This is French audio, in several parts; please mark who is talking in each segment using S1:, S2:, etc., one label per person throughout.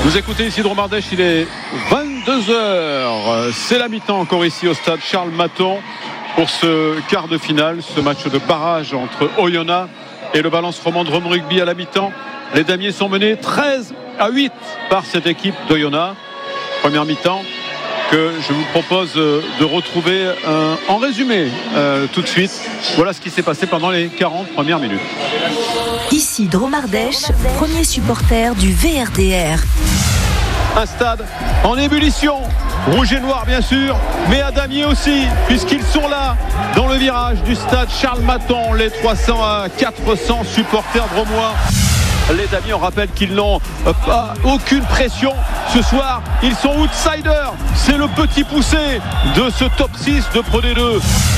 S1: Vous écoutez ici Dromardèche, il est 22h. C'est la mi-temps encore ici au stade Charles Maton pour ce quart de finale, ce match de barrage entre Oyonnax et le Valence Roman Drôme Rugby à la mi-temps. Les damiers sont menés 13-8 par cette équipe d'Oyonnax. Première mi-temps que je vous propose de retrouver en résumé tout de suite. Voilà ce qui s'est passé pendant les 40 premières minutes.
S2: Ici Dromardèche, premier supporter du VRDR.
S1: Un stade en ébullition, rouge et noir bien sûr, mais à damier aussi, puisqu'ils sont là dans le virage du stade Charles Maton, les 300 à 400 supporters dromois. Les damiers, on rappelle qu'ils n'ont aucune pression ce soir, ils sont outsiders, c'est le petit poussé de ce top 6 de Pro D2.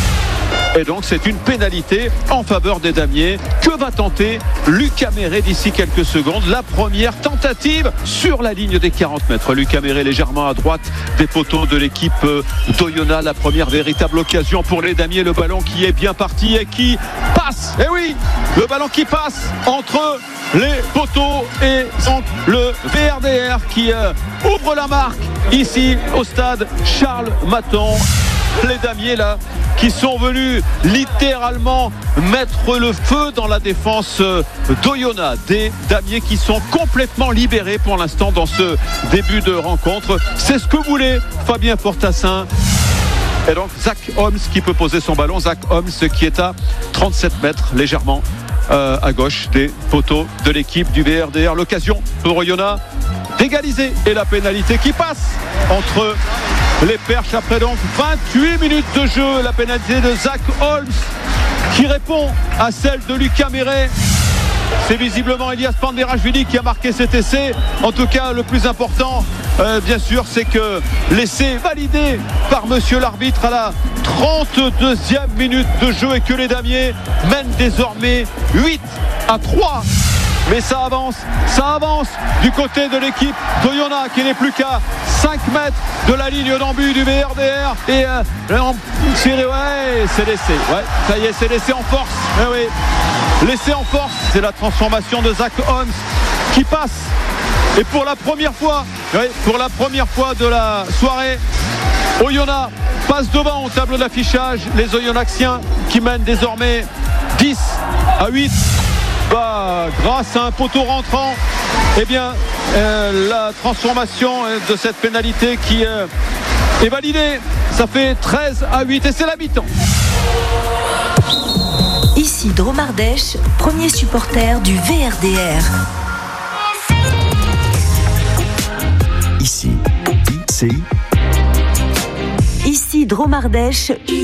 S1: Et donc c'est une pénalité en faveur des damiers. Que va tenter Lucas Méré d'ici quelques secondes? La première tentative sur la ligne des 40 mètres. Lucas Méré légèrement à droite des poteaux de l'équipe d'Oyonnax. La première véritable occasion pour les damiers. Le ballon qui est bien parti et qui passe. Et oui, le ballon qui passe entre les poteaux et le VRDR qui ouvre la marque ici au stade Charles Maton. Les damiers là qui sont venus littéralement mettre le feu dans la défense d'Oyonnax. Des damiers qui sont complètement libérés pour l'instant dans ce début de rencontre. C'est ce que voulait Fabien Fortassin. Et donc Zach Holmes qui peut poser son ballon. Zach Holmes qui est à 37 mètres légèrement à gauche des poteaux de l'équipe du VRDR. L'occasion pour Oyonnax d'égaliser et la pénalité qui passe entre les perches après donc 28 minutes de jeu. La pénalité de Zach Holmes qui répond à celle de Lucas Méré. C'est visiblement Elias Panderashvili qui a marqué cet essai. En tout cas, le plus important, bien sûr, c'est que l'essai validé par monsieur l'arbitre à la 32e minute de jeu et que les damiers mènent désormais 8-3. Mais ça avance du côté de l'équipe d'Oyonnax qui n'est plus qu'à 5 mètres de la ligne d'en-but du VRDR. Et c'est l'essai. Ouais, ça y est, c'est l'essai en force. Oui. L'essai en force, c'est la transformation de Zach Holmes qui passe. Et pour la première fois de la soirée, Oyonnax passe devant au tableau d'affichage. Les Oyonnaxiens qui mènent désormais 10-8. Grâce à un poteau rentrant, la transformation de cette pénalité qui est validée. Ça fait 13-8 et c'est la mi-temps.
S2: Ici Dromardèche, premier supporter du VRDR. Ici Dromardèche.